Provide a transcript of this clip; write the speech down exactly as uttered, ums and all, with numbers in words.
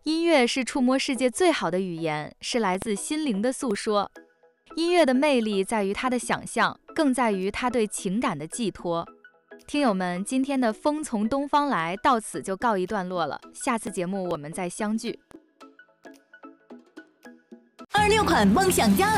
音乐是触摸世界最好的语言，是来自心灵的诉说。音乐的魅力在于它的想象，更在于它对情感的寄托。听友们，今天的风从东方来到此就告一段落了，下次节目我们再相聚。 二六款梦想家